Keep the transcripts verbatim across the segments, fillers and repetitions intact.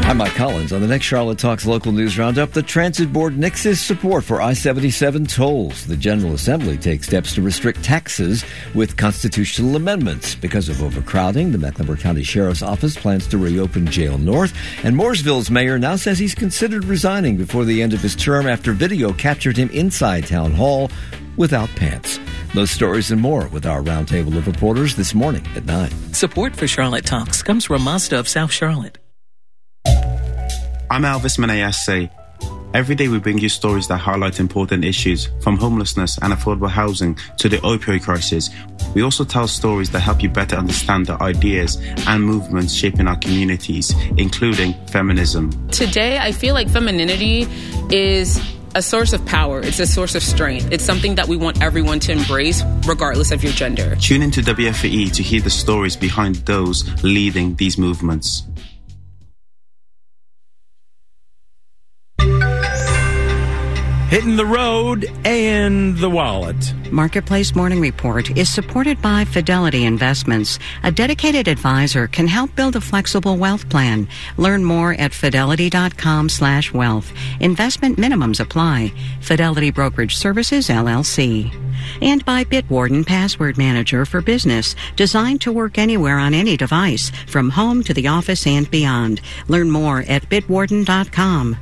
I'm Mike Collins. On the next Charlotte Talks local news roundup, the Transit Board nixes support for I seventy-seven tolls. The General Assembly takes steps to restrict taxes with constitutional amendments. Because of overcrowding, the Mecklenburg County Sheriff's Office plans to reopen Jail North. And Mooresville's mayor now says he's considered resigning before the end of his term after video captured him inside Town Hall without pants. Those stories and more with our roundtable of reporters this morning at nine. Support for Charlotte Talks comes from Mazda of South Charlotte. I'm Elvis Menayase. Every day we bring you stories that highlight important issues, from homelessness and affordable housing to the opioid crisis. We also tell stories that help you better understand the ideas and movements shaping our communities, including feminism. Today, I feel like femininity is a source of power. It's a source of strength. It's something that we want everyone to embrace, regardless of your gender. Tune into W F A E to hear the stories behind those leading these movements. Hitting the road and the wallet. Marketplace Morning Report is supported by Fidelity Investments. A dedicated advisor can help build a flexible wealth plan. Learn more at fidelity.com slash wealth. Investment minimums apply. Fidelity Brokerage Services, L L C. And by Bitwarden Password Manager for Business, designed to work anywhere on any device, from home to the office and beyond. Learn more at bitwarden dot com.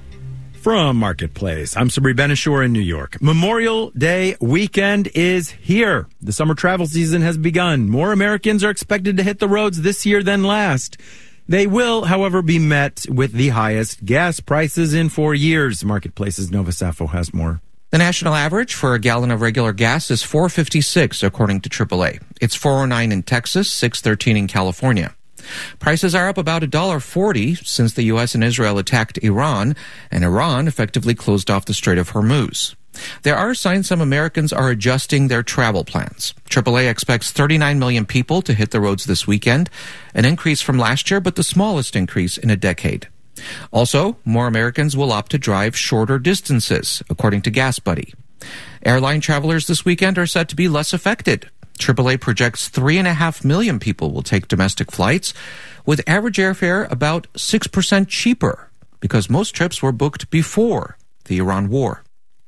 From Marketplace, I'm Sabri Benishore in New York. Memorial Day weekend is here. The summer travel season has begun. More Americans are expected to hit the roads this year than last. They will, however, be met with the highest gas prices in four years. Marketplace's Nova Safo has more. The national average for a gallon of regular gas is four fifty-six, according to triple A. It's four oh nine in Texas, six thirteen in California. Prices are up about one dollar forty since the U S and Israel attacked Iran, and Iran effectively closed off the Strait of Hormuz. There are signs some Americans are adjusting their travel plans. triple A expects thirty-nine million people to hit the roads this weekend, an increase from last year, but the smallest increase in a decade. Also, more Americans will opt to drive shorter distances, according to GasBuddy. Airline travelers this weekend are set to be less affected. triple A projects three and a half million people will take domestic flights, with average airfare about six percent cheaper, because most trips were booked before the Iran war.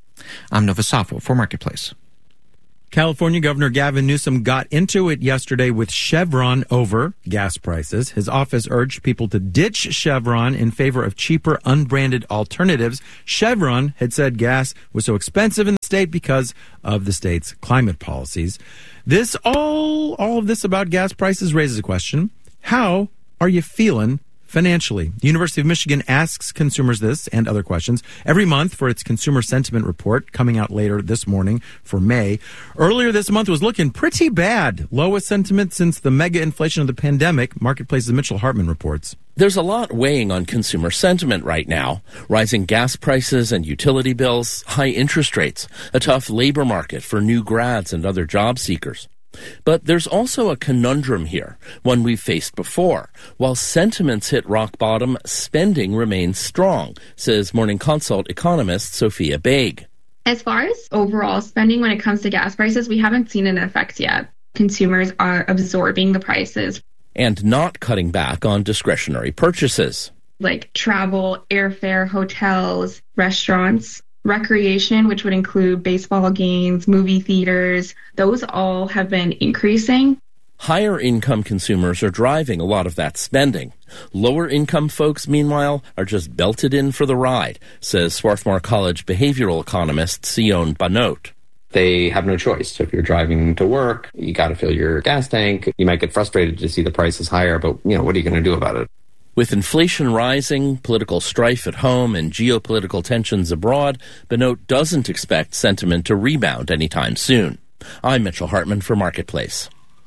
I'm Nova Safo for Marketplace. California Governor Gavin Newsom got into it yesterday with Chevron over gas prices. His office urged people to ditch Chevron in favor of cheaper, unbranded alternatives. Chevron had said gas was so expensive in the state because of the state's climate policies. This all, all of this about gas prices raises a question. How are you feeling financially? The University of Michigan asks consumers this and other questions every month for its Consumer Sentiment Report, coming out later this morning for May. Earlier this month was looking pretty bad. Lowest sentiment since the mega inflation of the pandemic. Marketplace's Mitchell Hartman reports. There's a lot weighing on consumer sentiment right now. Rising gas prices and utility bills, high interest rates, a tough labor market for new grads and other job seekers. But there's also a conundrum here, one we've faced before. While sentiments hit rock bottom, spending remains strong, says Morning Consult economist Sophia Baig. As far as overall spending when it comes to gas prices, we haven't seen an effect yet. Consumers are absorbing the prices. And not cutting back on discretionary purchases. Like travel, airfare, hotels, restaurants, recreation, which would include baseball games, movie theaters. Those all have been increasing. Higher income consumers are driving a lot of that spending. Lower income folks, meanwhile, are just belted in for the ride, says Swarthmore College behavioral economist Sion Banot. They have no choice. So if you're driving to work, you got to fill your gas tank. You might get frustrated to see the prices higher, but, you know, what are you going to do about it? With inflation rising, political strife at home, and geopolitical tensions abroad, Banot doesn't expect sentiment to rebound anytime soon. I'm Mitchell Hartman for Marketplace.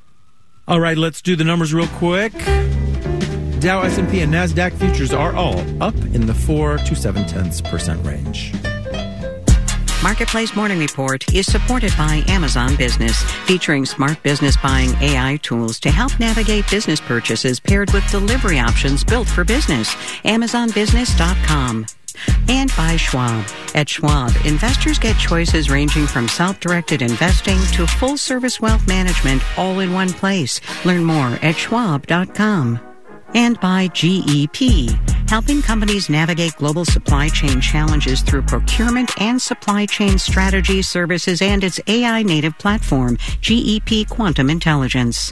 All right, let's do the numbers real quick. Dow, S and P, and NASDAQ futures are all up in the four to seven tenths percent range. Marketplace Morning Report is supported by Amazon Business, featuring smart business buying A I tools to help navigate business purchases paired with delivery options built for business. amazon business dot com. And by Schwab. At Schwab, investors get choices ranging from self-directed investing to full-service wealth management all in one place. Learn more at schwab dot com. And by G E P. helping companies navigate global supply chain challenges through procurement and supply chain strategy services and its A I-native platform, G E P Quantum Intelligence.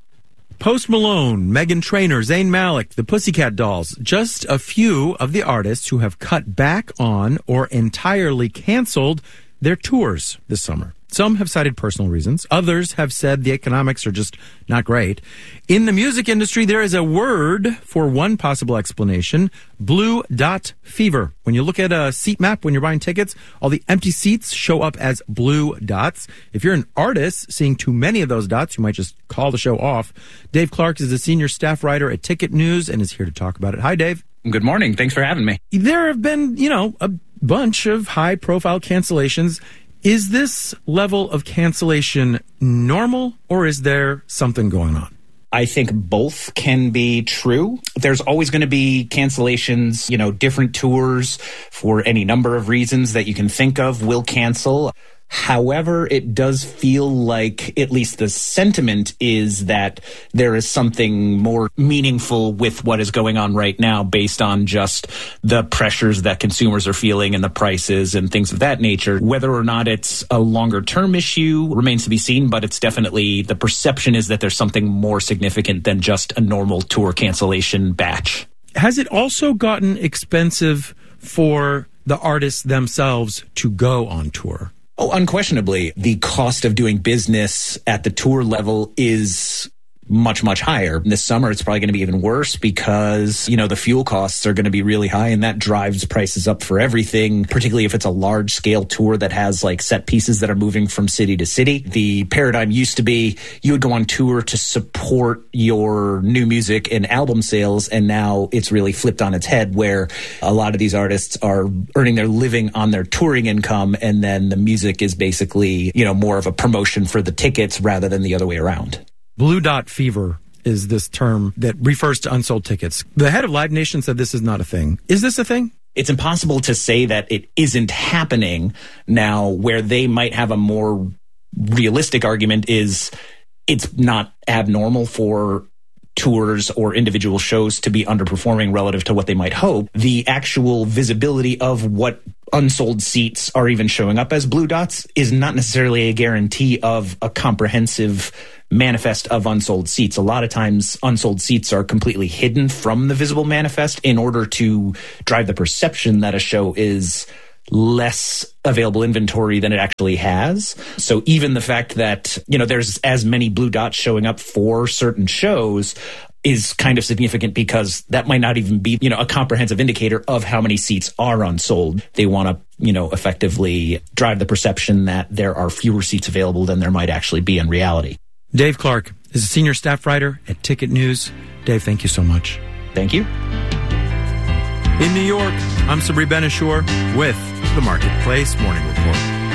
Post Malone, Meghan Trainor, Zayn Malik, the Pussycat Dolls, just a few of the artists who have cut back on or entirely canceled their tours this summer. Some have cited personal reasons. Others have said the economics are just not great. In the music industry, there is a word for one possible explanation, blue dot fever. When you look at a seat map when you're buying tickets, all the empty seats show up as blue dots. If you're an artist seeing too many of those dots, you might just call the show off. Dave Clark is a senior staff writer at Ticket News and is here to talk about it. Hi, Dave. Good morning. Thanks for having me. There have been, you know, a bunch of high-profile cancellations. Is this level of cancellation normal, or is there something going on? I think both can be true. There's always going to be cancellations, you know, different tours for any number of reasons that you can think of will cancel. However, it does feel like at least the sentiment is that there is something more meaningful with what is going on right now based on just the pressures that consumers are feeling and the prices and things of that nature. Whether or not it's a longer term issue remains to be seen, but it's definitely the perception is that there's something more significant than just a normal tour cancellation batch. Has it also gotten expensive for the artists themselves to go on tour? Oh, unquestionably, the cost of doing business at the tour level is much, much higher. This summer, it's probably going to be even worse because, you know, the fuel costs are going to be really high and that drives prices up for everything, particularly if it's a large scale tour that has like set pieces that are moving from city to city. The paradigm used to be you would go on tour to support your new music and album sales. And now it's really flipped on its head where a lot of these artists are earning their living on their touring income. And then the music is basically, you know, more of a promotion for the tickets rather than the other way around. Blue dot fever is this term that refers to unsold tickets. The head of Live Nation said this is not a thing. Is this a thing? It's impossible to say that it isn't happening now. Where they might have a more realistic argument is it's not abnormal for tours or individual shows to be underperforming relative to what they might hope. The actual visibility of what unsold seats are even showing up as blue dots is not necessarily a guarantee of a comprehensive manifest of unsold seats. A lot of times unsold seats are completely hidden from the visible manifest in order to drive the perception that a show is less available inventory than it actually has. So even the fact that, you know, there's as many blue dots showing up for certain shows is kind of significant because that might not even be, you know, a comprehensive indicator of how many seats are unsold. They want to, you know, effectively drive the perception that there are fewer seats available than there might actually be in reality. Dave Clark is a senior staff writer at Ticket News. Dave, thank you so much. Thank you. In New York, I'm Sabri Ben-Achour with the Marketplace Morning Report.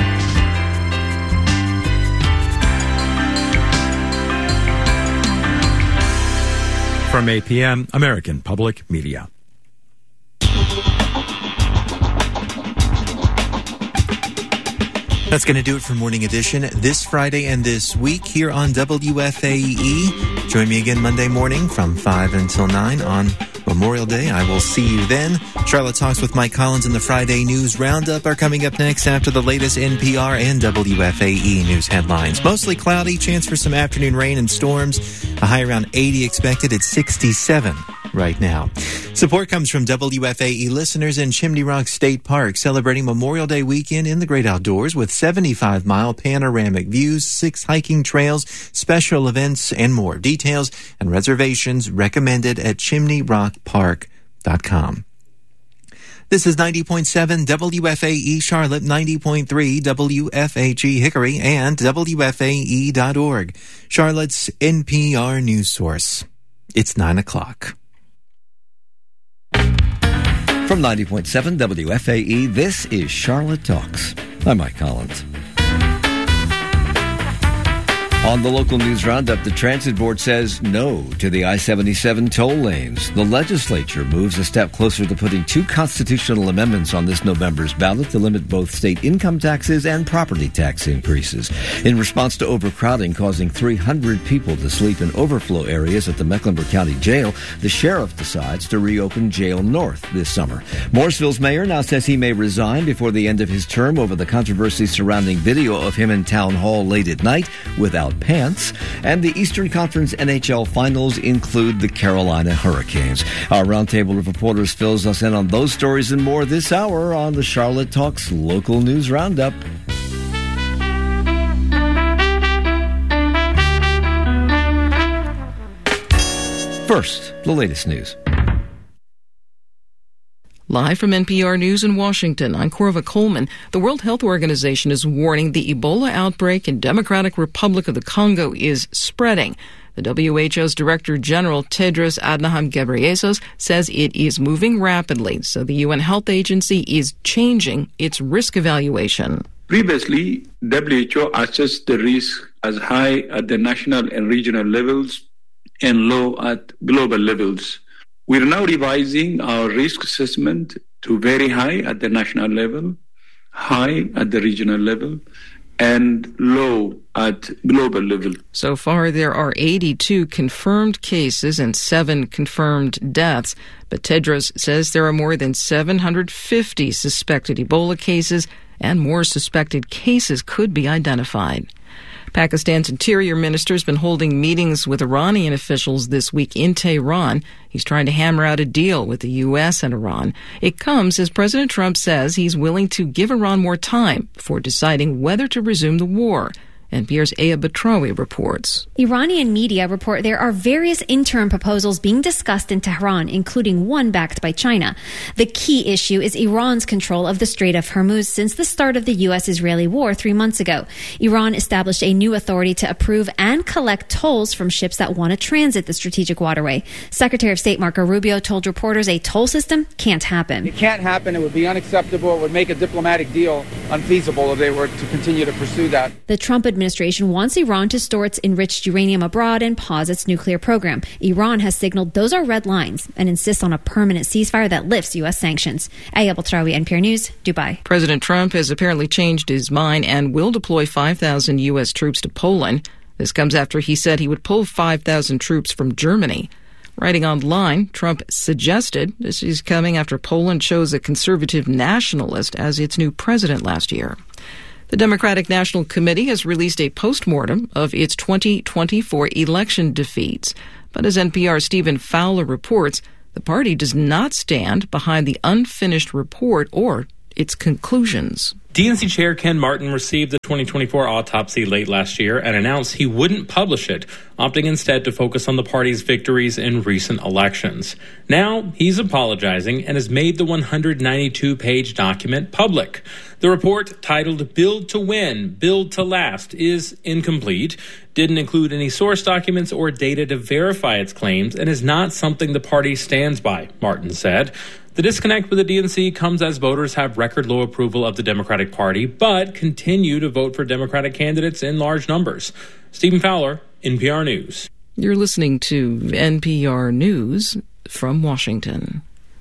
From eight p.m., American Public Media. That's going to do it for Morning Edition this Friday and this week here on W F A E. Join me again Monday morning from five until nine on Memorial Day. I will see you then. Charlotte Talks with Mike Collins and the Friday News Roundup are coming up next after the latest N P R and W F A E news headlines. Mostly cloudy, chance for some afternoon rain and storms. A high around eighty expected at sixty-seven right now. Support comes from W F A E listeners in Chimney Rock State Park, celebrating Memorial Day weekend in the great outdoors with seventy-five mile panoramic views, six hiking trails, special events, and more. Details and reservations recommended at chimney rock park dot com. This is ninety point seven W F A E Charlotte, ninety point three W F H E Hickory, and W F A E dot org, Charlotte's N P R news source. It's nine o'clock. From ninety point seven W F A E, this is Charlotte Talks. I'm Mike Collins. On the local news roundup, the Transit Board says no to the I seventy-seven toll lanes. The legislature moves a step closer to putting two constitutional amendments on this November's ballot to limit both state income taxes and property tax increases. In response to overcrowding causing three hundred people to sleep in overflow areas at the Mecklenburg County Jail, the sheriff decides to reopen Jail North this summer. Mooresville's mayor now says he may resign before the end of his term over the controversy surrounding video of him in town hall late at night without pants. And the Eastern Conference N H L Finals include the Carolina Hurricanes. Our roundtable of reporters fills us in on those stories and more this hour on the Charlotte Talks Local News Roundup. First, the latest news. Live from N P R News in Washington, I'm Corva Coleman. The World Health Organization is warning the Ebola outbreak in Democratic Republic of the Congo is spreading. The W H O's Director General Tedros Adhanom Ghebreyesus says it is moving rapidly, so the U N Health Agency is changing its risk evaluation. Previously, W H O assessed the risk as high at the national and regional levels and low at global levels. We are now revising our risk assessment to very high at the national level, high at the regional level, and low at global level. So far, there are eighty-two confirmed cases and seven confirmed deaths. But Tedros says there are more than seven hundred fifty suspected Ebola cases, and more suspected cases could be identified. Pakistan's interior minister has been holding meetings with Iranian officials this week in Tehran. He's trying to hammer out a deal with the U S and Iran. It comes as President Trump says he's willing to give Iran more time before deciding whether to resume the war. N P R's Aya Batrawi reports. Iranian media report there are various interim proposals being discussed in Tehran, including one backed by China. The key issue is Iran's control of the Strait of Hormuz since the start of the U S-Israeli war three months ago. Iran established a new authority to approve and collect tolls from ships that want to transit the strategic waterway. Secretary of State Marco Rubio told reporters a toll system can't happen. It can't happen. It would be unacceptable. It would make a diplomatic deal unfeasible if they were to continue to pursue that. The Trump administration wants Iran to store its enriched uranium abroad and pause its nuclear program. Iran has signaled those are red lines and insists on a permanent ceasefire that lifts U S sanctions. Aya Batrawi, N P R News, Dubai. President Trump has apparently changed his mind and will deploy five thousand U S troops to Poland. This comes after he said he would pull five thousand troops from Germany. Writing online, Trump suggested this is coming after Poland chose a conservative nationalist as its new president last year. The Democratic National Committee has released a postmortem of its twenty twenty-four election defeats. But as N P R's Stephen Fowler reports, the party does not stand behind the unfinished report or its conclusions. D N C Chair Ken Martin received the twenty twenty-four autopsy late last year and announced he wouldn't publish it, opting instead to focus on the party's victories in recent elections. Now, he's apologizing and has made the one hundred ninety-two page document public. The report, titled Build to Win, Build to Last, is incomplete, didn't include any source documents or data to verify its claims, and is not something the party stands by, Martin said. The disconnect with the D N C comes as voters have record low approval of the Democratic Party, but continue to vote for Democratic candidates in large numbers. Stephen Fowler, N P R News. You're listening to N P R News from Washington.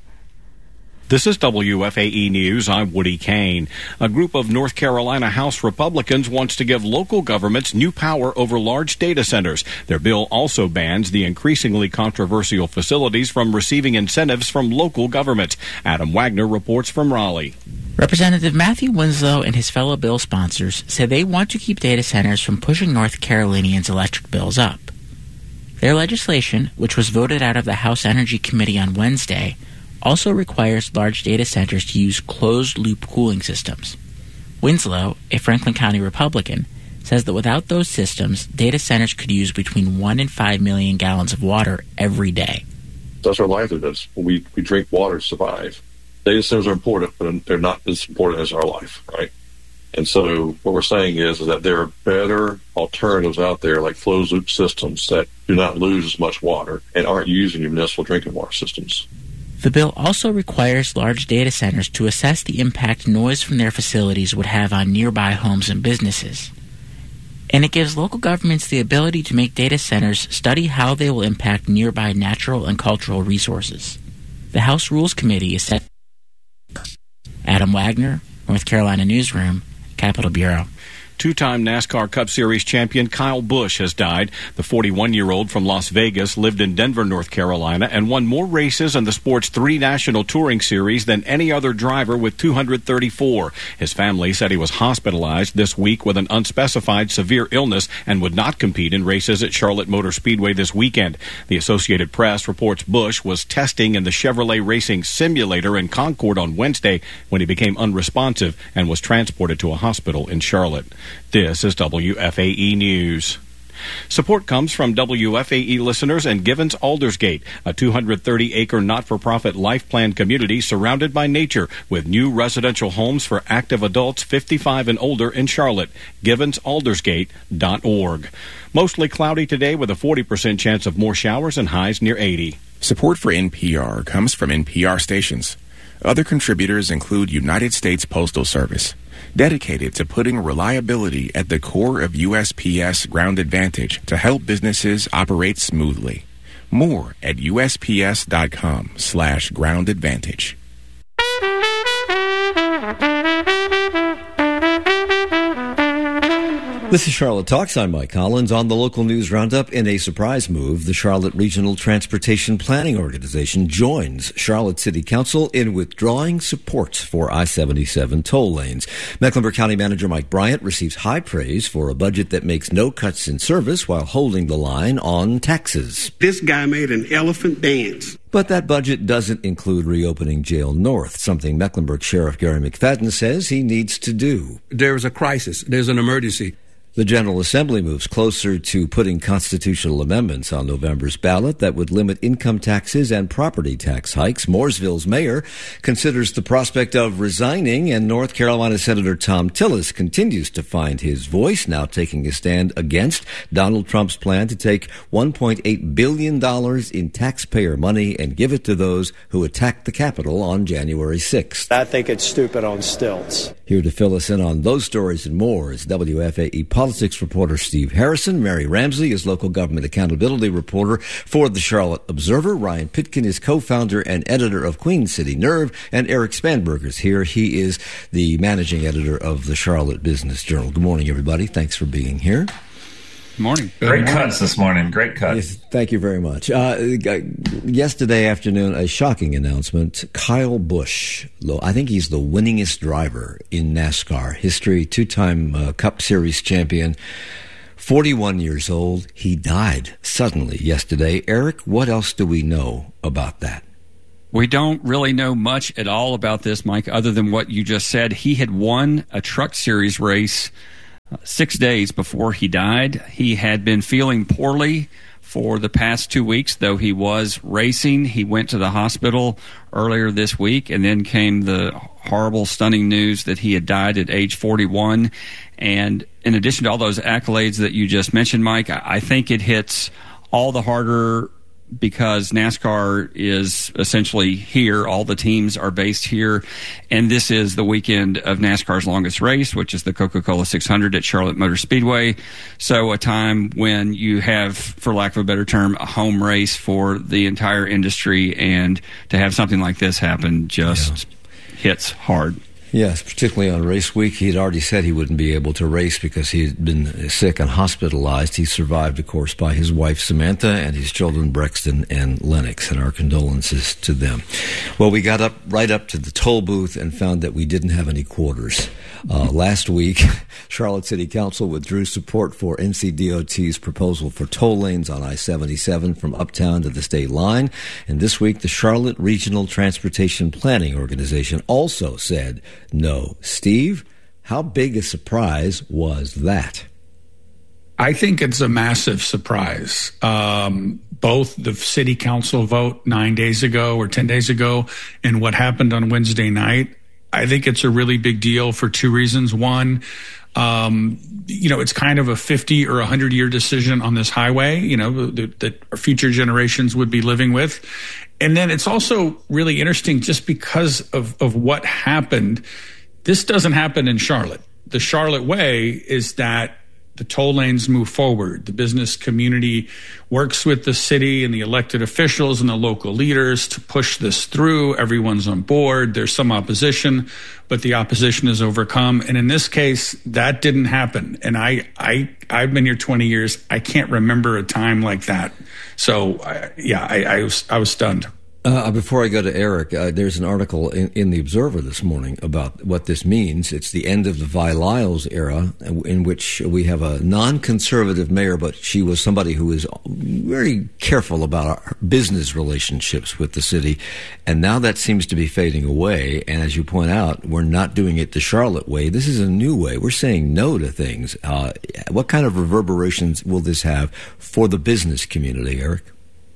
This is W F A E News. I'm Woody Kane. A group of North Carolina House Republicans wants to give local governments new power over large data centers. Their bill also bans the increasingly controversial facilities from receiving incentives from local government. Adam Wagner reports from Raleigh. Representative Matthew Winslow and his fellow bill sponsors say they want to keep data centers from pushing North Carolinians' electric bills up. Their legislation, which was voted out of the House Energy Committee on Wednesday, also requires large data centers to use closed-loop cooling systems. Winslow, a Franklin County Republican, says that without those systems, data centers could use between one and five million gallons of water every day. That's our livelihoods. We, we drink water to survive. Data centers are important, but they're not as important as our life, right? And so what we're saying is, is that there are better alternatives out there, like closed-loop systems that do not lose as much water and aren't using your municipal drinking water systems. The bill also requires large data centers to assess the impact noise from their facilities would have on nearby homes and businesses. And it gives local governments the ability to make data centers study how they will impact nearby natural and cultural resources. The House Rules Committee is set. Adam Wagner, North Carolina Newsroom, Capitol Bureau. Two-time NASCAR Cup Series champion Kyle Busch has died. The forty-one-year-old from Las Vegas lived in Denver, North Carolina, and won more races in the sport's three national touring series than any other driver with two hundred thirty-four. His family said he was hospitalized this week with an unspecified severe illness and would not compete in races at Charlotte Motor Speedway this weekend. The Associated Press reports Busch was testing in the Chevrolet Racing Simulator in Concord on Wednesday when he became unresponsive and was transported to a hospital in Charlotte. This is W F A E News. Support comes from W F A E listeners in Givens Aldersgate, a two hundred thirty acre not-for-profit life plan community surrounded by nature with new residential homes for active adults fifty-five and older in Charlotte. Givens Aldersgate dot org. Mostly cloudy today with a forty percent chance of more showers and highs near eighty. Support for N P R comes from N P R stations. Other contributors include United States Postal Service, dedicated to putting reliability at the core of U S P S Ground Advantage to help businesses operate smoothly. More at U S P S dot com slash ground advantage. This is Charlotte Talks. I'm Mike Collins. On the local news roundup, in a surprise move, the Charlotte Regional Transportation Planning Organization joins Charlotte City Council in withdrawing support for I seventy-seven toll lanes. Mecklenburg County Manager Mike Bryant receives high praise for a budget that makes no cuts in service while holding the line on taxes. This guy made an elephant dance. But that budget doesn't include reopening Jail North, something Mecklenburg Sheriff Gary McFadden says he needs to do. There's a crisis. There's an emergency. The General Assembly moves closer to putting constitutional amendments on November's ballot that would limit income taxes and property tax hikes. Mooresville's mayor considers the prospect of resigning, and North Carolina Senator Thom Tillis continues to find his voice, now taking a stand against Donald Trump's plan to take one point eight billion dollars in taxpayer money and give it to those who attacked the Capitol on January sixth. I think it's stupid on stilts. Here to fill us in on those stories and more is W F A E politics reporter Steve Harrison. Mary Ramsey is local government accountability reporter for the Charlotte Observer. Ryan Pitkin is co-founder and editor of Queen City Nerve. And Eric Spanberger is here. He is the managing editor of the Charlotte Business Journal. Good morning, everybody. Thanks for being here. Good morning. Good Great morning. Cuts this morning. Great cuts. Yes, thank you very much. Uh, yesterday afternoon, a shocking announcement. Kyle Busch, I think he's the winningest driver in NASCAR history, two-time uh, Cup Series champion, forty-one years old. He died suddenly yesterday. Eric, what else do we know about that? We don't really know much at all about this, Mike, other than what you just said. He had won a Truck Series race Uh, six days before he died. He had been feeling poorly for the past two weeks, though he was racing. He went to the hospital earlier this week, and then came the horrible, stunning news that he had died at age forty-one. And in addition to all those accolades that you just mentioned, Mike, I, I think it hits all the harder because NASCAR is essentially here. All the teams are based here. And this is the weekend of NASCAR's longest race, which is the Coca-Cola six hundred at Charlotte Motor Speedway. So a time when you have, for lack of a better term, a home race for the entire industry. And to have something like this happen just yeah. hits hard. Yes, particularly on race week. He had already said he wouldn't be able to race because he had been sick and hospitalized. He survived, of course, by his wife, Samantha, and his children, Brexton and Lennox, and our condolences to them. Well, we got up right up to the toll booth and found that we didn't have any quarters. Uh, last week, Charlotte City Council withdrew support for N C D O T's proposal for toll lanes on I seventy-seven from uptown to the state line. And this week, the Charlotte Regional Transportation Planning Organization also said no. Steve, how big a surprise was that? I think it's a massive surprise. Um, both the city council vote nine days ago or ten days ago and what happened on Wednesday night. I think it's a really big deal for two reasons. One, um, you know, it's kind of a fifty or one hundred year decision on this highway, you know, that, that our future generations would be living with. And then it's also really interesting just because of, of what happened. This doesn't happen in Charlotte. The Charlotte way is that the toll lanes move forward. The business community works with the city and the elected officials and the local leaders to push this through. Everyone's on board. There's some opposition, but the opposition is overcome. And in this case, that didn't happen. And I, I, I've been here twenty years. I can't remember a time like that. So, uh, yeah, I, I was, I was stunned. Uh, before I go to Eric, uh, there's an article in, in the Observer this morning about what this means. It's the end of the Vi Lyles era, in which we have a non-conservative mayor, but she was somebody who is very careful about our business relationships with the city. And now that seems to be fading away. And as you point out, we're not doing it the Charlotte way. This is a new way. We're saying no to things. Uh, what kind of reverberations will this have for the business community, Eric?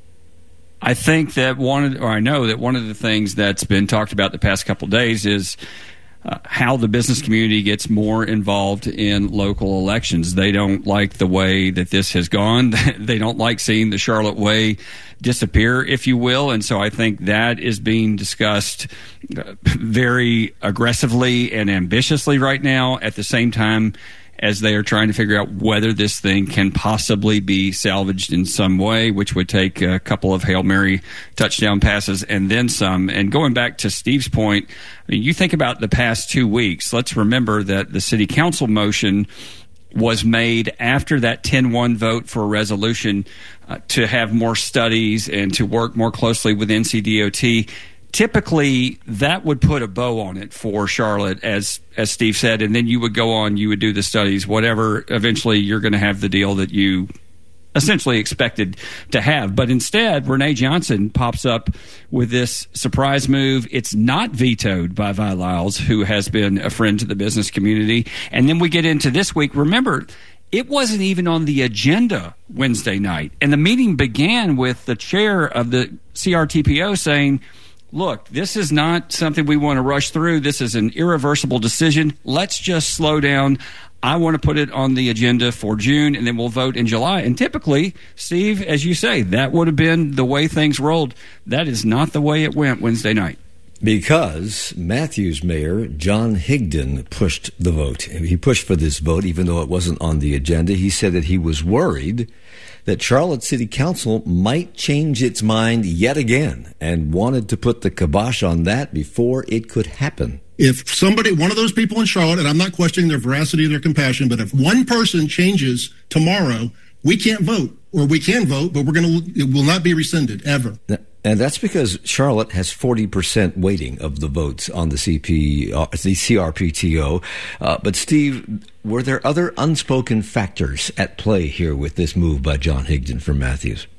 I think that one, of, or I know that one of the things that's been talked about the past couple of days is uh, how the business community gets more involved in local elections. They don't like the way that this has gone. They don't like seeing the Charlotte way disappear, if you will. And so I think that is being discussed uh, very aggressively and ambitiously right now, at the same time as they are trying to figure out whether this thing can possibly be salvaged in some way, which would take a couple of Hail Mary touchdown passes and then some. And going back to Steve's point, I mean, you think about the past two weeks. Let's remember that the city council motion was made after that ten one vote for a resolution uh, to have more studies and to work more closely with N C D O T. Typically, that would put a bow on it for Charlotte, as as Steve said, and then you would go on, you would do the studies, whatever. Eventually, you're going to have the deal that you essentially expected to have. But instead, Renee Johnson pops up with this surprise move. It's not vetoed by Vi Lyles, who has been a friend to the business community. And then we get into this week. Remember, it wasn't even on the agenda Wednesday night. And the meeting began with the chair of the C R T P O saying, look, this is not something we want to rush through. This is an irreversible decision. Let's just slow down. I want to put it on the agenda for June, and then we'll vote in July. And typically, Steve, as you say, that would have been the way things rolled. That is not the way it went Wednesday night. Because Matthews Mayor John Higdon pushed the vote. He pushed for this vote, even though it wasn't on the agenda. He said that he was worried that Charlotte City Council might change its mind yet again and wanted to put the kibosh on that before it could happen. If somebody, one of those people in Charlotte, and I'm not questioning their veracity or their compassion, but if one person changes tomorrow, we can't vote, or we can vote, but we're going to, it will not be rescinded ever. And that's because Charlotte has forty percent weighting of the votes on the C P, uh, the C R P T O. Uh, but Steve, were there other unspoken factors at play here with this move by John Higdon from Matthews?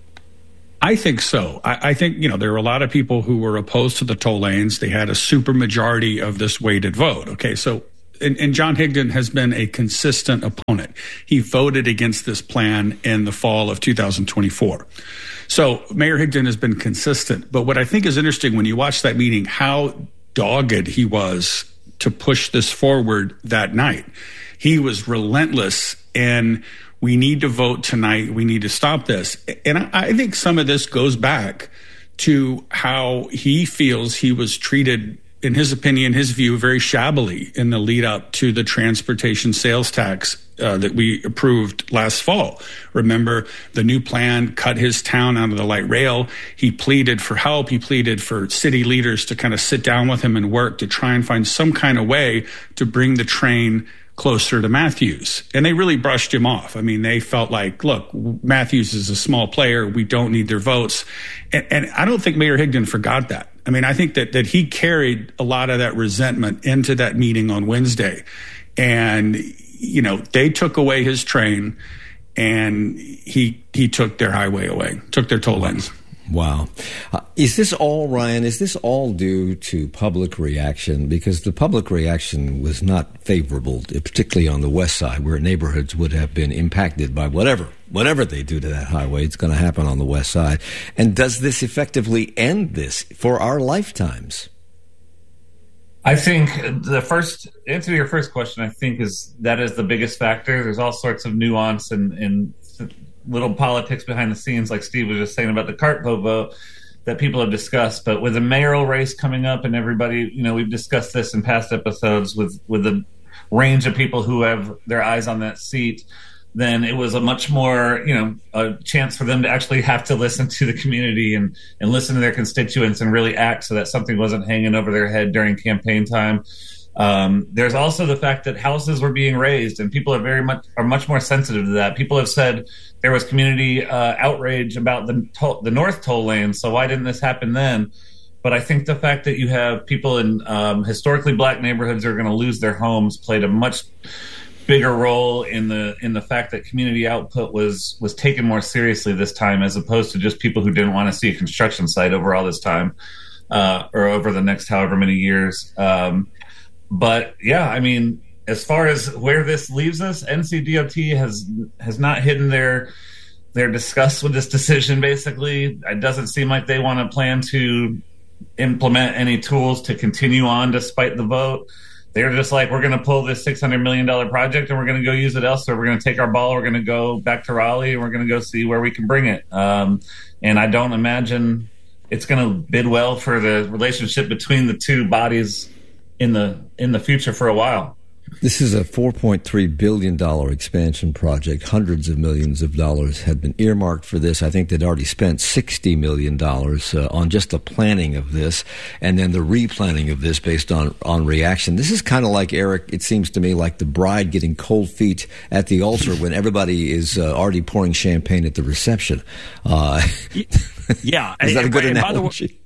I think so. I, I think, you know, there were a lot of people who were opposed to the toll lanes. They had a supermajority of this weighted vote. Okay, so And, and John Higdon has been a consistent opponent. He voted against this plan in the fall of two thousand twenty-four. So Mayor Higdon has been consistent. But what I think is interesting when you watch that meeting, how dogged he was to push this forward that night. He was relentless in, we need to vote tonight. We need to stop this. And I, I think some of this goes back to how he feels he was treated, in his opinion, his view, very shabbily in the lead up to the transportation sales tax uh, that we approved last fall. Remember, the new plan cut his town out of the light rail. He pleaded for help. He pleaded for city leaders to kind of sit down with him and work to try and find some kind of way to bring the train closer to Matthews. And they really brushed him off. I mean, they felt like, look, Matthews is a small player. We don't need their votes. And, and I don't think Mayor Higdon forgot that. I mean, I think that, that he carried a lot of that resentment into that meeting on Wednesday. And, you know, they took away his train and he he took their highway away, took their toll lanes. Wow. Uh, is this all, Ryan, is this all due to public reaction? Because the public reaction was not favorable, particularly on the west side, where neighborhoods would have been impacted by whatever, whatever they do to that highway. It's going to happen on the west side. And does this effectively end this for our lifetimes? I think the first answer to your first question, I think, is that is the biggest factor. There's all sorts of nuance and, and little politics behind the scenes, like Steve was just saying about the cart vote vote that people have discussed. But with a mayoral race coming up and everybody, you know, we've discussed this in past episodes with, with the range of people who have their eyes on that seat. then it was a much more, you know, a chance for them to actually have to listen to the community and, and listen to their constituents and really act so that something wasn't hanging over their head during campaign time. Um, there's also the fact that houses were being raised, and people are very much are much more sensitive to that. People have said there was community uh, outrage about the toll, the North toll lane, so why didn't this happen then? But I think the fact that you have people in um, historically black neighborhoods who are going to lose their homes played a much bigger role in the in the fact that community output was was taken more seriously this time, as opposed to just people who didn't want to see a construction site over all this time uh, or over the next however many years. Um, But yeah, I mean, as far as where this leaves us, N C D O T has has not hidden their their disgust with this decision. Basically, it doesn't seem like they want to plan to implement any tools to continue on despite the vote. They're just like, we're going to pull this six hundred million dollars project and we're going to go use it elsewhere. We're going to take our ball, we're going to go back to Raleigh, and we're going to go see where we can bring it. Um, and I don't imagine it's going to bid well for the relationship between the two bodies in the in the future for a while. This is a four point three billion dollars expansion project. Hundreds of millions of dollars had been earmarked for this. I think they'd already spent sixty million dollars uh, on just the planning of this and then the replanning of this based on, on reaction. This is kind of like, Eric, it seems to me, like the bride getting cold feet at the altar when everybody is uh, already pouring champagne at the reception. Uh, yeah. Is that a good and, analogy? And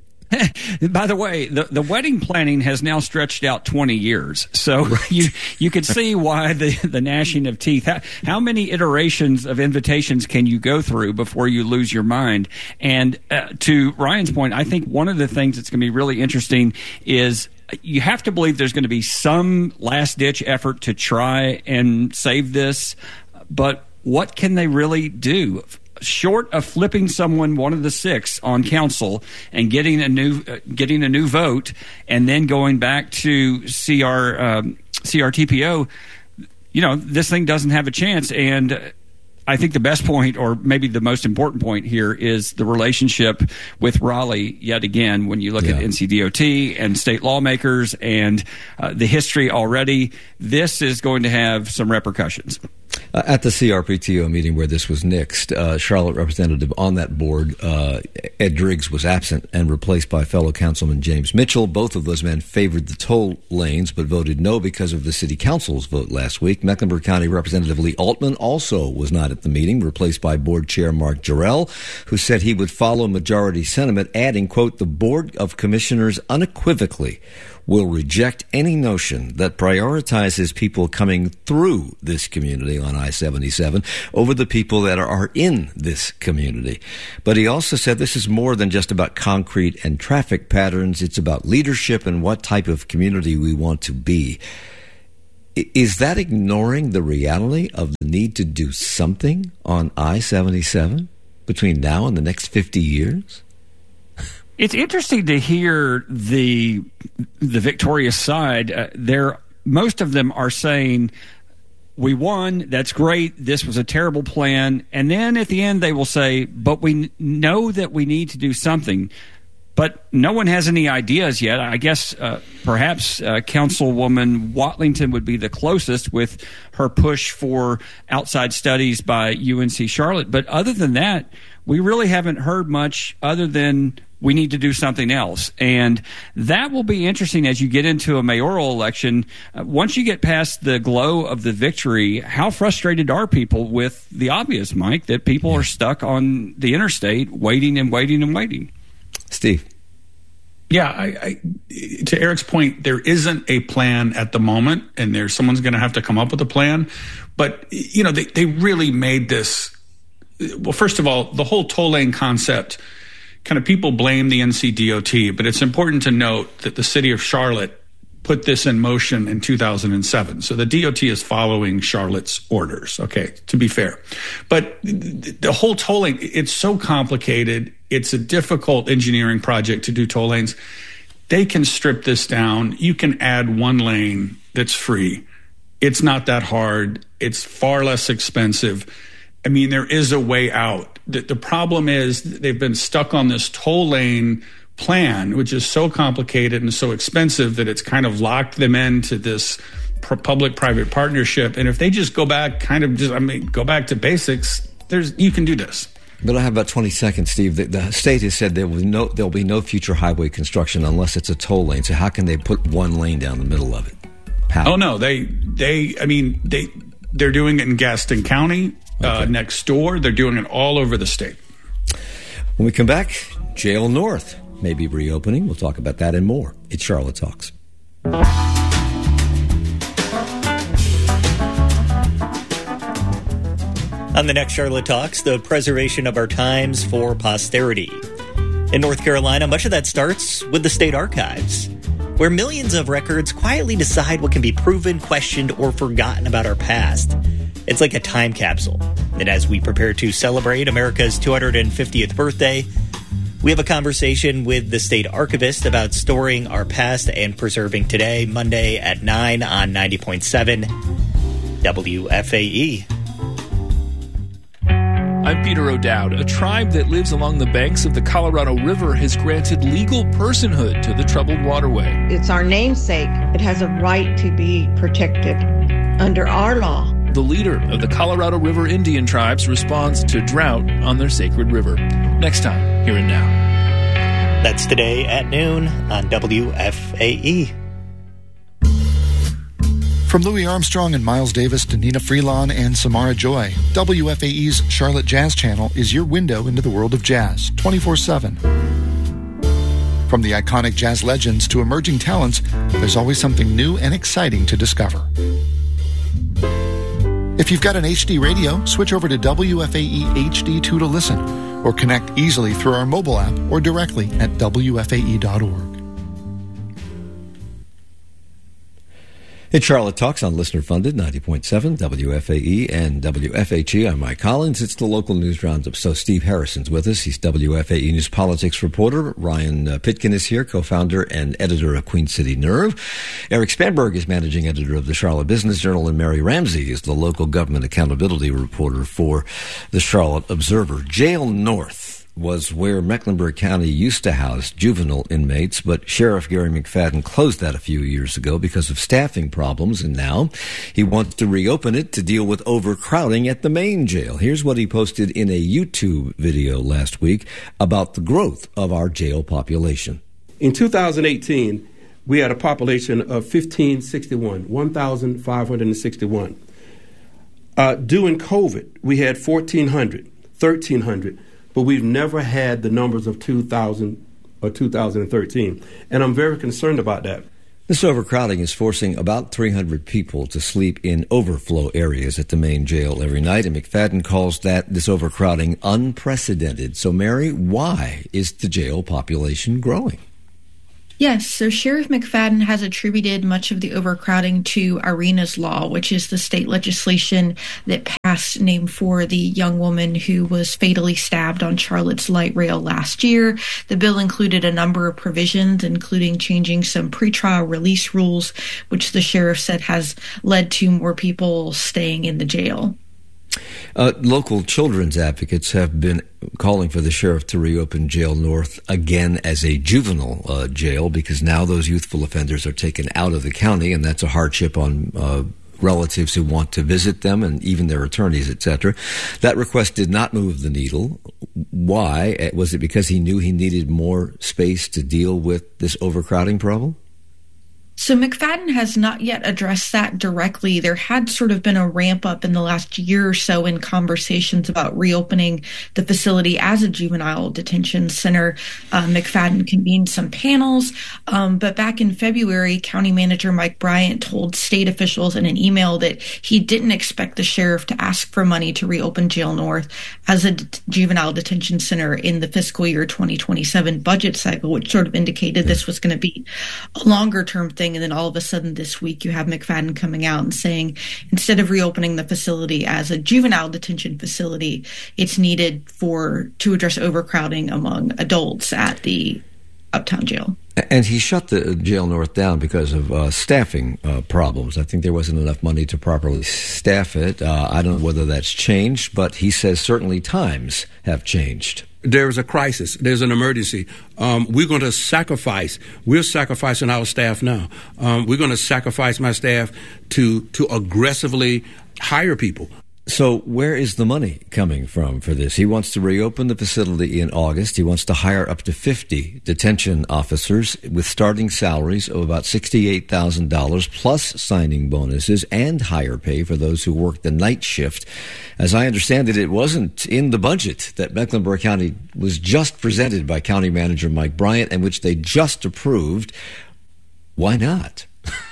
by the way, the, the wedding planning has now stretched out twenty years. So right. you you could see why the, the gnashing of teeth. How, how many iterations of invitations can you go through before you lose your mind? And uh, to Ryan's point, I think one of the things that's going to be really interesting is you have to believe there's going to be some last-ditch effort to try and save this. But what can they really do? Short of flipping someone one of the six on council and getting a new uh, getting a new vote, and then going back to C R um, C R T P O, you know, this thing doesn't have a chance. And I think the best point, or maybe the most important point here, is the relationship with Raleigh yet again. When you look yeah. at N C D O T and state lawmakers and uh, the history already, this is going to have some repercussions. Uh, at the C R P T O meeting where this was nixed, uh, Charlotte representative on that board, uh, Ed Driggs, was absent and replaced by fellow councilman James Mitchell. Both of those men favored the toll lanes but voted no because of the city council's vote last week. Mecklenburg County Representative Lee Altman also was not at the meeting, replaced by board chair Mark Jarrell, who said he would follow majority sentiment, adding, quote, "The Board of Commissioners unequivocally will reject any notion that prioritizes people coming through this community on I seventy-seven over the people that are in this community." But he also said this is more than just about concrete and traffic patterns. It's about leadership and what type of community we want to be. Is that ignoring the reality of the need to do something on I seventy-seven between now and the next fifty years? It's interesting to hear the the victorious side. Uh, there, most of them are saying, "We won. That's great. This was a terrible plan." And then at the end, they will say, "But we know that we need to do something." But no one has any ideas yet. I guess uh, perhaps uh, Councilwoman Watlington would be the closest with her push for outside studies by U N C Charlotte. But other than that, we really haven't heard much other than we need to do something else. And that will be interesting as you get into a mayoral election. Uh, once you get past the glow of the victory, how frustrated are people with the obvious, Mike, that people are stuck on the interstate waiting and waiting and waiting? Steve. Yeah, I, I, to Eric's point, there isn't a plan at the moment, and there's someone's going to have to come up with a plan. But, you know, they, they really made this. Well, first of all, the whole toll lane concept, kind of people blame the N C D O T, but it's important to note that the city of Charlotte put this in motion in two thousand seven. So the D O T is following Charlotte's orders, okay, to be fair. But the whole tolling, it's so complicated. It's a difficult engineering project to do toll lanes. They can strip this down. You can add one lane that's free. It's not that hard. It's far less expensive. I mean, there is a way out. The, the problem is they've been stuck on this toll lane plan, which is so complicated and so expensive that it's kind of locked them into this public-private partnership. And if they just go back, kind of just, I mean, go back to basics, there's you can do this. But I have about twenty seconds, Steve. The, the state has said there will no, there'll be no future highway construction unless it's a toll lane. So how can they put one lane down the middle of it? How? Oh, no. They, they, I mean, they, they're doing it in Gaston County, okay. uh, next door. They're doing it all over the state. When we come back, Jail North may be reopening. We'll talk about that and more. It's Charlotte Talks. On the next Charlotte Talks, the preservation of our times for posterity. In North Carolina, much of that starts with the state archives, where millions of records quietly decide what can be proven, questioned, or forgotten about our past. It's like a time capsule. And as we prepare to celebrate America's two hundred fiftieth birthday, we have a conversation with the state archivist about storing our past and preserving today, Monday at nine on ninety point seven W F A E. I'm Peter O'Dowd. A tribe that lives along the banks of the Colorado River has granted legal personhood to the troubled waterway. It's our namesake. It has a right to be protected under our law. The leader of the Colorado River Indian tribes responds to drought on their sacred river. Next time, here and now. That's today at noon on W F A E. From Louis Armstrong and Miles Davis to Nina Freelon and Samara Joy, W F A E's Charlotte Jazz Channel is your window into the world of jazz, twenty-four seven. From the iconic jazz legends to emerging talents, there's always something new and exciting to discover. If you've got an H D radio, switch over to W F A E H D two to listen, or connect easily through our mobile app or directly at W F A E dot org. It's Charlotte Talks on listener-funded ninety point seven W F A E and W F H E. I'm Mike Collins. It's the local news roundup. So Steve Harrison's with us. He's W F A E News politics reporter. Ryan uh, Pitkin is here, co-founder and editor of Queen City Nerve. Eric Spanberg is managing editor of the Charlotte Business Journal, and Mary Ramsey is the local government accountability reporter for the Charlotte Observer. Jail North was where Mecklenburg County used to house juvenile inmates, but Sheriff Gary McFadden closed that a few years ago because of staffing problems, and now he wants to reopen it to deal with overcrowding at the main jail. Here's what he posted in a YouTube video last week about the growth of our jail population. In two thousand eighteen, we had a population of fifteen sixty-one, one thousand five hundred sixty-one. Uh, during COVID, we had fourteen hundred, thirteen hundred. But we've never had the numbers of two thousand or two thousand thirteen. And I'm very concerned about that. This overcrowding is forcing about three hundred people to sleep in overflow areas at the main jail every night, and McFadden calls that, this overcrowding, unprecedented. So, Mary, why is the jail population growing? Yes, so Sheriff McFadden has attributed much of the overcrowding to Arenas Law, which is the state legislation that passed named for the young woman who was fatally stabbed on Charlotte's light rail last year. The bill included a number of provisions, including changing some pretrial release rules, which the sheriff said has led to more people staying in the jail. Uh, local children's advocates have been calling for the sheriff to reopen Jail North again as a juvenile uh, jail, because now those youthful offenders are taken out of the county, and that's a hardship on uh, relatives who want to visit them and even their attorneys, et cetera. That request did not move the needle. Why? Was it because he knew he needed more space to deal with this overcrowding problem? So McFadden has not yet addressed that directly. There had sort of been a ramp up in the last year or so in conversations about reopening the facility as a juvenile detention center. Uh, McFadden convened some panels, um, but back in February, County Manager Mike Bryant told state officials in an email that he didn't expect the sheriff to ask for money to reopen Jail North as a d- juvenile detention center in the fiscal year twenty twenty-seven budget cycle, which sort of indicated this was going to be a longer term thing. And then all of a sudden this week you have McFadden coming out and saying instead of reopening the facility as a juvenile detention facility, it's needed for to address overcrowding among adults at the Uptown Jail. And he shut the Jail North down because of uh, staffing uh, problems. I think there wasn't enough money to properly staff it. Uh, I don't know whether that's changed, but he says certainly times have changed. There's a crisis. There's an emergency. Um, we're going to sacrifice. We're sacrificing our staff now. Um, we're going to sacrifice my staff to to aggressively hire people. So where is the money coming from for this? He wants to reopen the facility in August. He wants to hire up to fifty detention officers with starting salaries of about sixty-eight thousand dollars plus signing bonuses and higher pay for those who work the night shift. As I understand it, it wasn't in the budget that Mecklenburg County was just presented by County Manager Mike Bryant and which they just approved. Why not?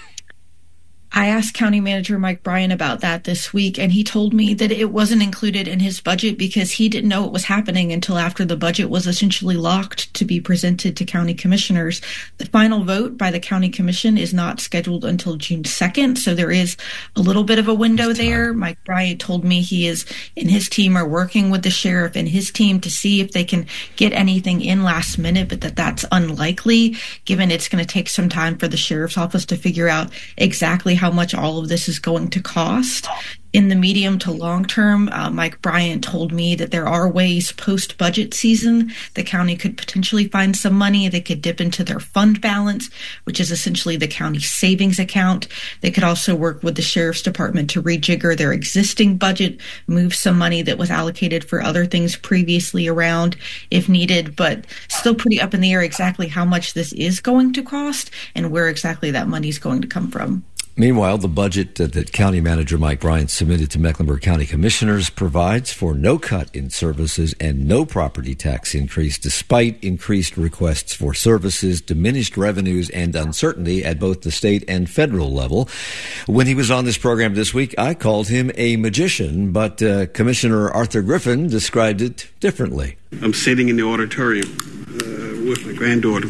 I asked County Manager Mike Bryant about that this week, and he told me that it wasn't included in his budget because he didn't know it was happening until after the budget was essentially locked to be presented to county commissioners. The final vote by the county commission is not scheduled until June second, so there is a little bit of a window there. Mike Bryant told me he is and his team are working with the sheriff and his team to see if they can get anything in last minute, but that that's unlikely given it's going to take some time for the sheriff's office to figure out exactly how much all of this is going to cost. In the medium to long term, uh, Mike Bryant told me that there are ways post-budget season the county could potentially find some money. They could dip into their fund balance, which is essentially the county's savings account. They could also work with the sheriff's department to rejigger their existing budget, move some money that was allocated for other things previously around if needed, but still pretty up in the air exactly how much this is going to cost and where exactly that money is going to come from. Meanwhile, the budget that, that County Manager Mike Bryant submitted to Mecklenburg County Commissioners provides for no cut in services and no property tax increase, despite increased requests for services, diminished revenues, and uncertainty at both the state and federal level. When he was on this program this week, I called him a magician, but uh, Commissioner Arthur Griffin described it differently. I'm sitting in the auditorium uh, with my granddaughter,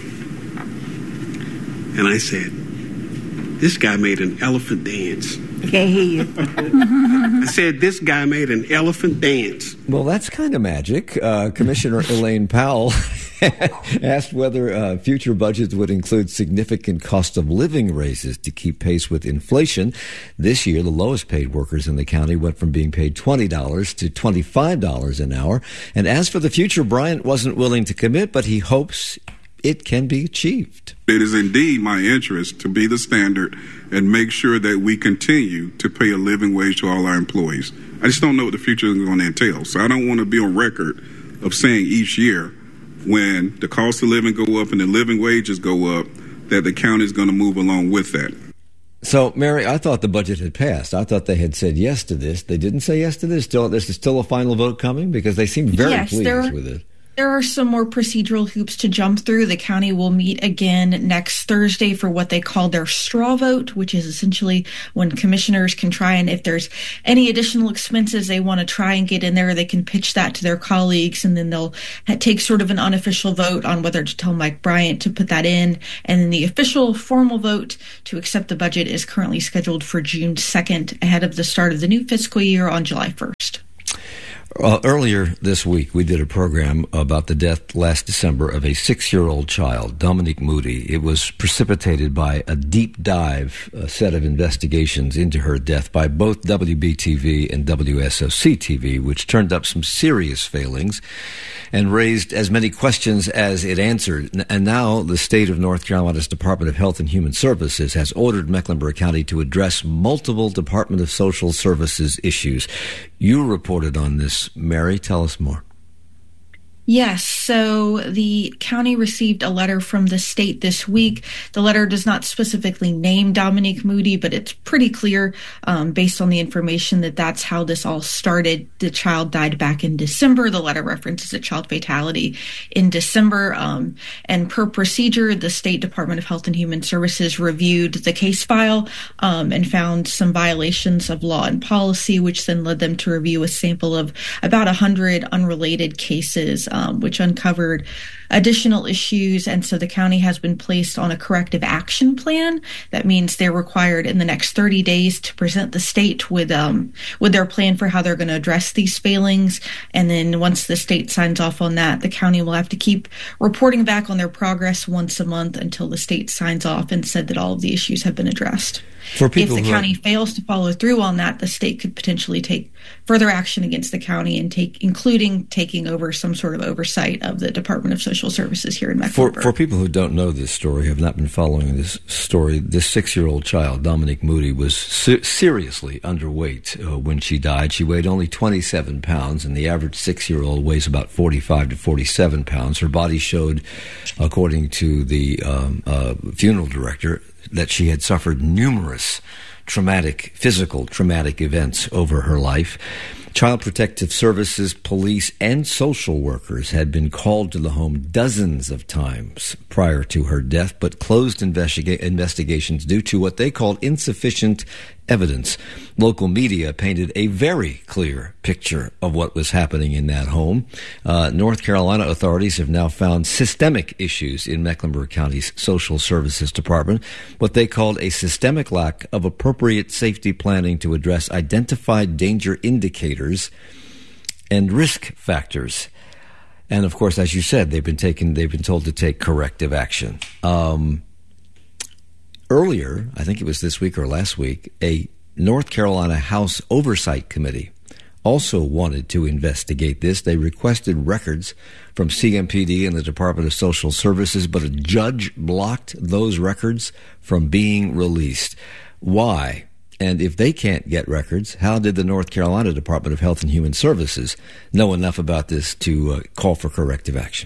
and I said, this guy made an elephant dance. Can't hear you. I said, this guy made an elephant dance. Well, that's kind of magic. Uh, Commissioner Elaine Powell asked whether uh, future budgets would include significant cost of living raises to keep pace with inflation. This year, the lowest paid workers in the county went from being paid twenty dollars to twenty-five dollars an hour. And as for the future, Bryant wasn't willing to commit, but he hopes it can be achieved. It is indeed my interest to be the standard and make sure that we continue to pay a living wage to all our employees. I just don't know what the future is going to entail. So I don't want to be on record of saying each year when the cost of living go up and the living wages go up that the county is going to move along with that. So, Mary, I thought the budget had passed. I thought they had said yes to this. They didn't say yes to this. Still, this is still a final vote coming because they seem very yes, pleased there, with it. There are some more procedural hoops to jump through. The county will meet again next Thursday for what they call their straw vote, which is essentially when commissioners can try and if there's any additional expenses they want to try and get in there, they can pitch that to their colleagues, and then they'll take sort of an unofficial vote on whether to tell Mike Bryant to put that in. And then the official formal vote to accept the budget is currently scheduled for June second, ahead of the start of the new fiscal year on July first. Uh, earlier this week, we did a program about the death last December of a six-year-old child, Dominique Moody. It was precipitated by a deep dive a set of investigations into her death by both W B T V and W S O C T V, which turned up some serious failings and raised as many questions as it answered. And now the state of North Carolina's Department of Health and Human Services has ordered Mecklenburg County to address multiple Department of Social Services issues. You reported on this, Mary. Tell us more. Yes, so the county received a letter from the state this week. The letter does not specifically name Dominique Moody, but it's pretty clear um, based on the information that that's how this all started. The child died back in December. The letter references a child fatality in December. Um, and per procedure, the State Department of Health and Human Services reviewed the case file um, and found some violations of law and policy, which then led them to review a sample of about one hundred unrelated cases, Um, which uncovered additional issues, and so the county has been placed on a corrective action plan. That means they're required in the next thirty days to present the state with um, with their plan for how they're going to address these failings. And then once the state signs off on that, the county will have to keep reporting back on their progress once a month until the state signs off and said that all of the issues have been addressed. For people if the who county are- fails to follow through on that, the state could potentially take further action against the county, and take, including taking over some sort of oversight of the Department of Social Services here in For, Mecklenburg. for people who don't know this story, have not been following this story, this six-year-old child, Dominique Moody, was se- seriously underweight uh, when she died. She weighed only twenty-seven pounds, and the average six-year-old weighs about forty-five to forty-seven pounds. Her body showed, according to the um, uh, funeral director, that she had suffered numerous traumatic, physical traumatic events over her life. Child Protective Services, police, and social workers had been called to the home dozens of times prior to her death, but closed investiga- investigations due to what they called insufficient evidence. Local media painted a very clear picture of what was happening in that home. Uh, North Carolina authorities have now found systemic issues in Mecklenburg County's Social Services Department, what they called a systemic lack of appropriate safety planning to address identified danger indicators and risk factors. And of course, as you said, they've been taken, they've been told to take corrective action. Um, Earlier, I think it was this week or last week, a North Carolina House Oversight Committee also wanted to investigate this. They requested records from C M P D and the Department of Social Services, but a judge blocked those records from being released. Why? And if they can't get records, how did the North Carolina Department of Health and Human Services know enough about this to uh, call for corrective action?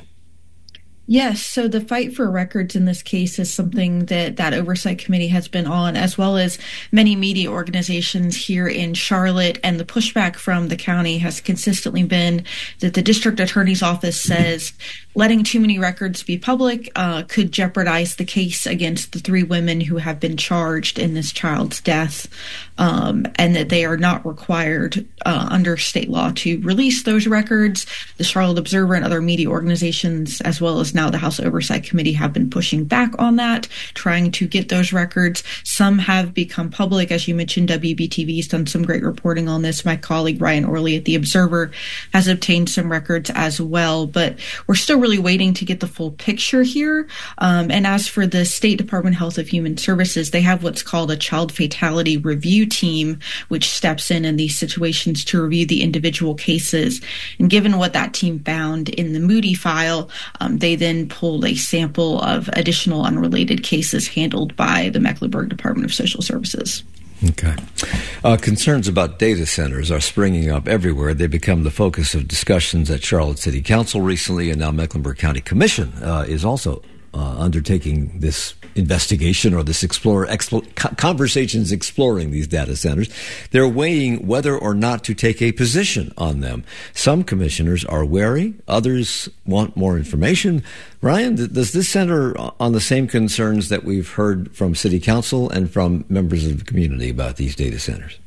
Yes, so the fight for records in this case is something that that oversight committee has been on, as well as many media organizations here in Charlotte. And the pushback from the county has consistently been that the district attorney's office says letting too many records be public uh, could jeopardize the case against the three women who have been charged in this child's death, um, and that they are not required uh, under state law to release those records. The Charlotte Observer and other media organizations, as well as now the House Oversight Committee, have been pushing back on that, trying to get those records. Some have become public. As you mentioned, W B T V has done some great reporting on this. My colleague Ryan Orley at the Observer has obtained some records as well, but we're still really waiting to get the full picture here. Um, and as for the State Department of Health and Human Services, they have what's called a child fatality review team, which steps in in these situations to review the individual cases. And given what that team found in the Moody file, um, they then pulled a sample of additional unrelated cases handled by the Mecklenburg Department of Social Services. Okay. Uh, concerns about data centers are springing up everywhere. They become the focus of discussions at Charlotte City Council recently, and now Mecklenburg County Commission uh, is also uh, undertaking this investigation or this explore, explore, conversations exploring these data centers. They're weighing whether or not to take a position on them. Some commissioners are wary. Others want more information. Ryan, does this center on the same concerns that we've heard from City Council and from members of the community about these data centers?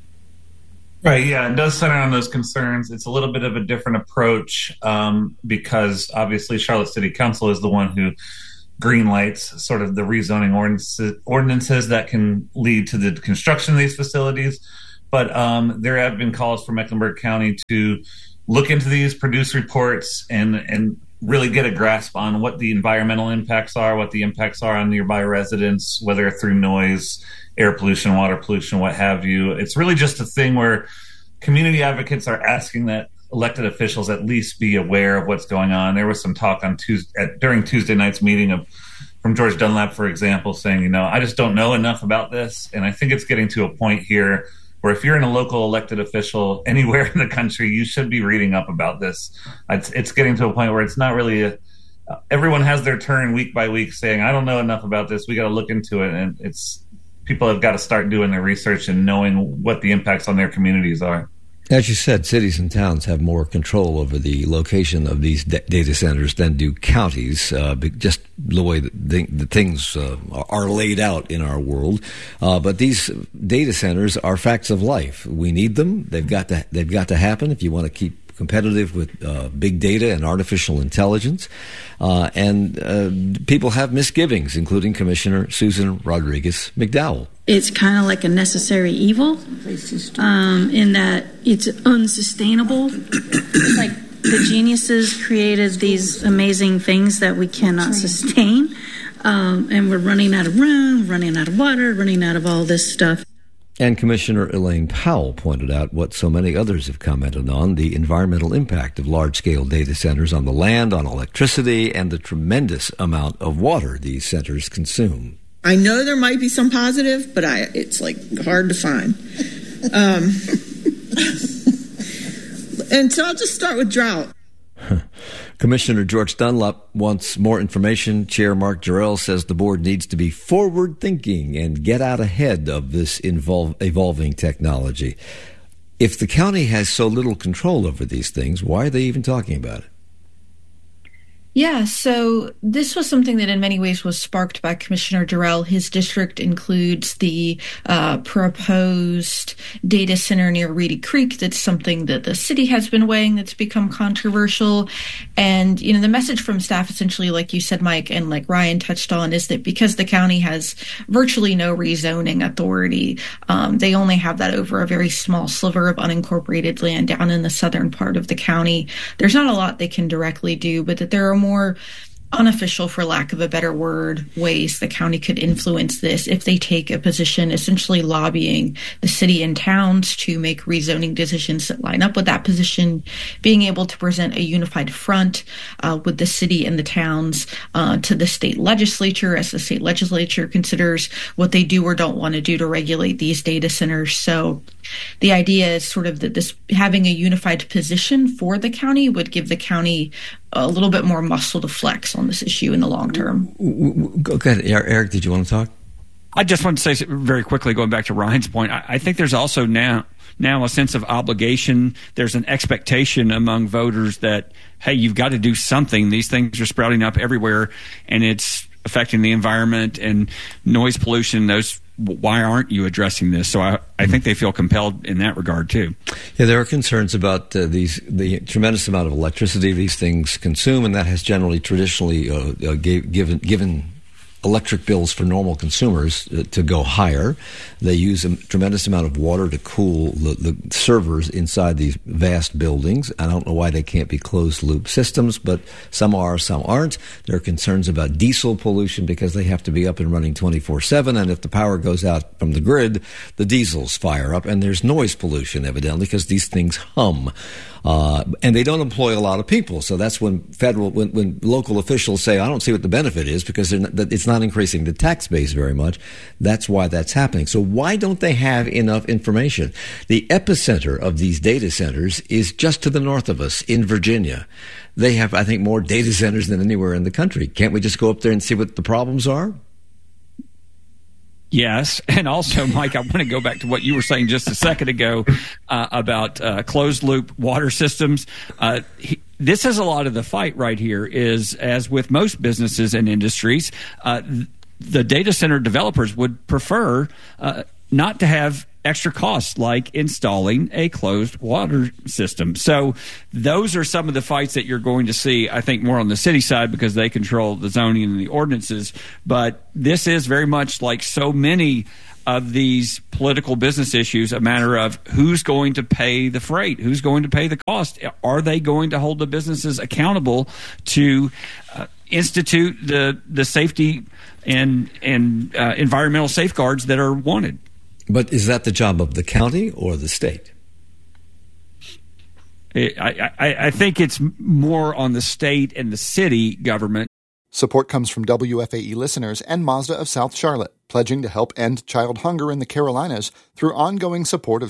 Right, yeah, it does center on those concerns. It's a little bit of a different approach um, because obviously Charlotte City Council is the one who green lights sort of the rezoning ordinances, ordinances that can lead to the construction of these facilities. But um, there have been calls for Mecklenburg County to look into these, produce reports, and and really get a grasp on what the environmental impacts are, what the impacts are on nearby residents, whether through noise, air pollution, water pollution, what have you. It's really just a thing where community advocates are asking that elected officials at least be aware of what's going on. There was some talk on Tuesday, at, during Tuesday night's meeting of from George Dunlap, for example, saying, you know, I just don't know enough about this. And I think it's getting to a point here where if you're in a local elected official anywhere in the country, you should be reading up about this. It's, it's getting to a point where it's not really a, uh, everyone has their turn week by week saying, I don't know enough about this. We got to look into it. And it's people have got to start doing their research and knowing what the impacts on their communities are. As you said, cities and towns have more control over the location of these d- data centers than do counties, uh, just the way that the, the things uh, are laid out in our world. Uh, but these data centers are facts of life. We need them. They've got to, they've got to happen if you want to keep competitive with uh, big data and artificial intelligence. Uh, and uh, people have misgivings, including Commissioner Susan Rodriguez McDowell. It's kind of like a necessary evil um, in that it's unsustainable. It's like the geniuses created these amazing things that we cannot sustain. Um, and we're running out of room, running out of water, running out of all this stuff. And Commissioner Elaine Powell pointed out what so many others have commented on, the environmental impact of large-scale data centers on the land, on electricity, and the tremendous amount of water these centers consume. I know there might be some positive, but I, it's like hard to find. Um, and so I'll just start with drought. Commissioner George Dunlop wants more information. Chair Mark Jarrell says the board needs to be forward-thinking and get out ahead of this involve, evolving technology. If the county has so little control over these things, why are they even talking about it? Yeah, so this was something that in many ways was sparked by Commissioner Jarrell. His district includes the uh, proposed data center near Reedy Creek. That's something that the city has been weighing that's become controversial. And, you know, the message from staff essentially, like you said, Mike, and like Ryan touched on, is that because the county has virtually no rezoning authority, um, they only have that over a very small sliver of unincorporated land down in the southern part of the county. There's not a lot they can directly do, but that there are more unofficial, for lack of a better word, ways the county could influence this if they take a position essentially lobbying the city and towns to make rezoning decisions that line up with that position, being able to present a unified front uh, with the city and the towns uh, to the state legislature as the state legislature considers what they do or don't want to do to regulate these data centers. So the idea is sort of that this having a unified position for the county would give the county a little bit more muscle to flex on this issue in the long term. Go ahead, Eric. Did you want to talk? I just want to say very quickly, going back to Ryan's point, I, I think there's also now now a sense of obligation. There's an expectation among voters that, hey, you've got to do something. These things are sprouting up everywhere, and it's affecting the environment and noise pollution. Those why aren't you addressing this? So I, I think they feel compelled in that regard too. Yeah, there are concerns about uh, these the tremendous amount of electricity these things consume, and that has generally traditionally uh, uh, gave, given given electric bills for normal consumers uh, to go higher. They use a tremendous amount of water to cool the, the servers inside these vast buildings. I don't know why they can't be closed-loop systems, but some are, some aren't. There are concerns about diesel pollution because they have to be up and running twenty-four seven, and if the power goes out from the grid, the diesels fire up, and there's noise pollution, evidently, because these things hum. Uh, and they don't employ a lot of people, so that's when federal, when, when local officials say, I don't see what the benefit is, because they're not, it's not increasing the tax base very much. That's why that's happening. So why don't they have enough information? The epicenter of these data centers is just to the north of us in Virginia. They have, I think, more data centers than anywhere in the country. Can't we just go up there and see what the problems are? Yes. And also, Mike, I want to go back to what you were saying just a second ago uh, about uh, closed-loop water systems. Uh, he, this is a lot of the fight right here is, as with most businesses and industries, uh, the data center developers would prefer uh, not to have extra costs like installing a closed water system. So those are some of the fights that you're going to see, I think, more on the city side because they control the zoning and the ordinances. But this is very much like so many of these political business issues, a matter of who's going to pay the freight, who's going to pay the cost. Are they going to hold the businesses accountable to uh, institute the the safety and, and uh, environmental safeguards that are wanted? But is that the job of the county or the state? I, I, I think it's more on the state and the city government. Support comes from W F A E listeners and Mazda of South Charlotte, pledging to help end child hunger in the Carolinas through ongoing support of